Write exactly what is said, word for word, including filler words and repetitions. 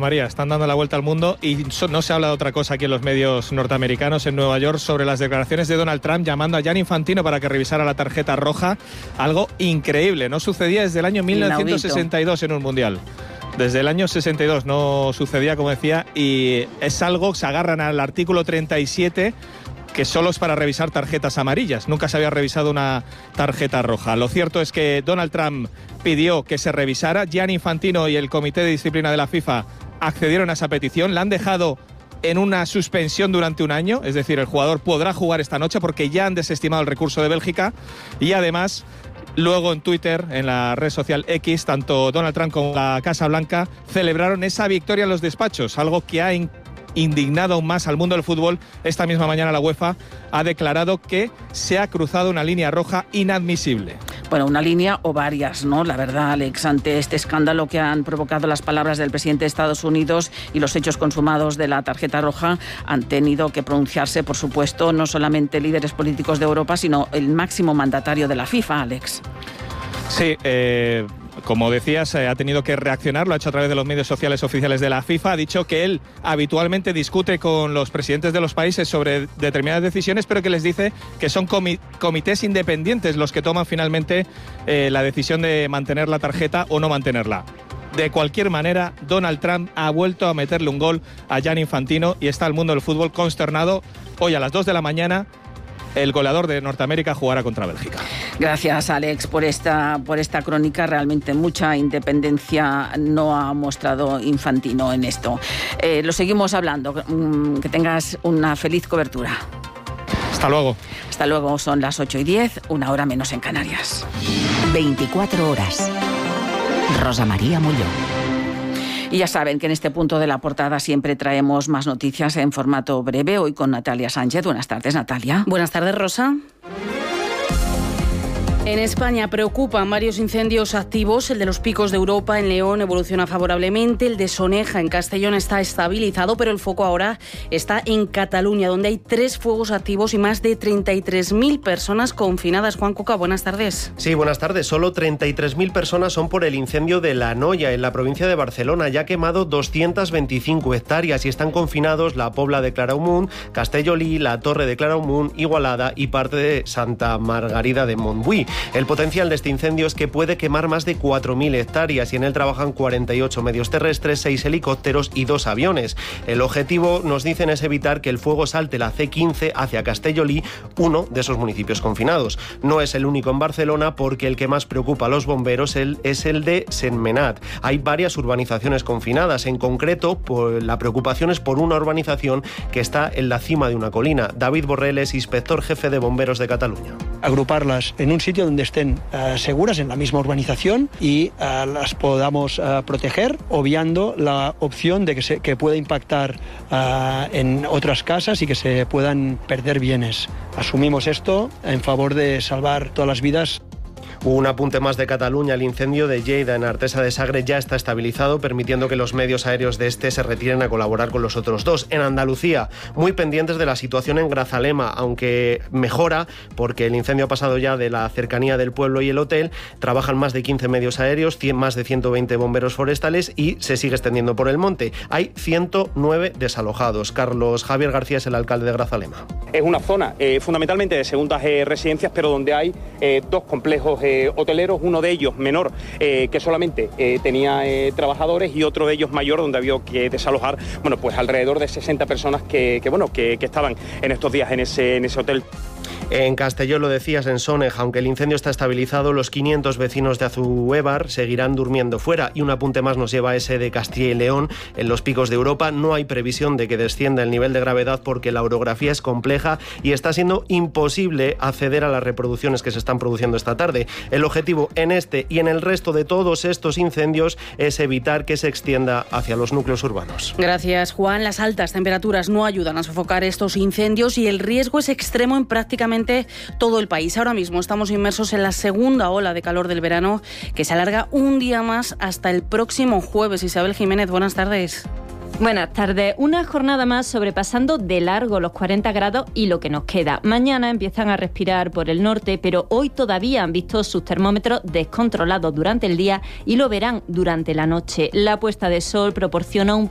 María, están dando la vuelta al mundo y no se habla de otra cosa aquí en los medios norteamericanos en Nueva York sobre las declaraciones de Donald Trump llamando a Gianni Infantino para que revisara la tarjeta roja. Algo increíble, no sucedía desde el año mil novecientos sesenta y dos en un mundial. Desde el año sesenta y dos no sucedía, como decía, y es algo, se agarran al artículo treinta y siete, que solo es para revisar tarjetas amarillas. Nunca se había revisado una tarjeta roja. Lo cierto es que Donald Trump pidió que se revisara. Gianni Infantino y el Comité de Disciplina de la FIFA accedieron a esa petición. La han dejado en una suspensión durante un año. Es decir, el jugador podrá jugar esta noche porque ya han desestimado el recurso de Bélgica. Y además, luego en Twitter, en la red social X, tanto Donald Trump como la Casa Blanca celebraron esa victoria en los despachos, algo que ha indignado aún más al mundo del fútbol. Esta misma mañana la UEFA ha declarado que se ha cruzado una línea roja inadmisible. Bueno, una línea o varias, ¿no? La verdad, Alex, ante este escándalo que han provocado las palabras del presidente de Estados Unidos y los hechos consumados de la tarjeta roja, han tenido que pronunciarse, por supuesto, no solamente líderes políticos de Europa, sino el máximo mandatario de la FIFA, Alex. Sí, eh... como decías, eh, ha tenido que reaccionar, lo ha hecho a través de los medios sociales oficiales de la FIFA. Ha dicho que él habitualmente discute con los presidentes de los países sobre determinadas decisiones, pero que les dice que son comi- comités independientes los que toman finalmente eh, la decisión de mantener la tarjeta o no mantenerla. De cualquier manera, Donald Trump ha vuelto a meterle un gol a Gianni Infantino y está el mundo del fútbol consternado. Hoy a las dos de la mañana, el goleador de Norteamérica jugará contra Bélgica. Gracias, Alex, por esta, por esta crónica. Realmente mucha independencia no ha mostrado Infantino en esto. Eh, lo seguimos hablando. Que tengas una feliz cobertura. Hasta luego. Hasta luego. Son las ocho y diez, una hora menos en Canarias. veinticuatro horas. Rosa María Molló. Y ya saben que en este punto de la portada siempre traemos más noticias en formato breve. Hoy con Natalia Sánchez. Buenas tardes, Natalia. Buenas tardes, Rosa. En España preocupan varios incendios activos. El de los Picos de Europa en León evoluciona favorablemente. El de Soneja en Castellón está estabilizado, pero el foco ahora está en Cataluña, donde hay tres fuegos activos y más de treinta y tres mil personas confinadas. Juan Coca, buenas tardes. Sí, buenas tardes. Solo treinta y tres mil personas son por el incendio de La Noia, en la provincia de Barcelona. Ya ha quemado doscientas veinticinco hectáreas y están confinados la Pobla de Claramunt, Castellolí, la Torre de Claramunt, Igualada y parte de Santa Margarida de Montbui. El potencial de este incendio es que puede quemar más de cuatro mil hectáreas y en él trabajan cuarenta y ocho medios terrestres, seis helicópteros y dos aviones. El objetivo, nos dicen, es evitar que el fuego salte la ce quince hacia Castellolí, uno de esos municipios confinados. No es el único en Barcelona, porque el que más preocupa a los bomberos es el de Sentmenat. Hay varias urbanizaciones confinadas. En concreto, la preocupación es por una urbanización que está en la cima de una colina. David Borrell es inspector jefe de bomberos de Cataluña. Agruparlas en un sitio donde estén uh, seguras, en la misma urbanización, y uh, las podamos uh, proteger, obviando la opción de que, se, que pueda impactar uh, en otras casas y que se puedan perder bienes. Asumimos esto en favor de salvar todas las vidas. Un apunte más de Cataluña. El incendio de Lleida en Artesa de Sagre ya está estabilizado, permitiendo que los medios aéreos de este se retiren a colaborar con los otros dos. En Andalucía, muy pendientes de la situación en Grazalema, aunque mejora porque el incendio ha pasado ya de la cercanía del pueblo y el hotel. Trabajan más de quince medios aéreos, más de ciento veinte bomberos forestales y se sigue extendiendo por el monte. Hay ciento nueve desalojados. Carlos Javier García es el alcalde de Grazalema. Es una zona eh, fundamentalmente de segundas eh, residencias, pero donde hay eh, dos complejos eh, hoteleros, uno de ellos menor, eh, que solamente eh, tenía eh, trabajadores, y otro de ellos mayor, donde había que desalojar, bueno, pues alrededor de sesenta personas que, que bueno, que, que estaban en estos días en ese, en ese hotel. En Castellón, lo decías, en Soneja, aunque el incendio está estabilizado, los quinientos vecinos de Azuévar seguirán durmiendo fuera. Y un apunte más nos lleva a ese de Castilla y León. En los Picos de Europa no hay previsión de que descienda el nivel de gravedad porque la orografía es compleja y está siendo imposible acceder a las reproducciones que se están produciendo esta tarde. El objetivo en este y en el resto de todos estos incendios es evitar que se extienda hacia los núcleos urbanos. Gracias, Juan. Las altas temperaturas no ayudan a sofocar estos incendios y el riesgo es extremo en prácticamente todo el país. Ahora mismo estamos inmersos en la segunda ola de calor del verano, que se alarga un día más hasta el próximo jueves. Isabel Jiménez, buenas tardes. Buenas tardes. Una jornada más sobrepasando de largo los cuarenta grados y lo que nos queda. Mañana empiezan a respirar por el norte, pero hoy todavía han visto sus termómetros descontrolados durante el día y lo verán durante la noche. La puesta de sol proporciona un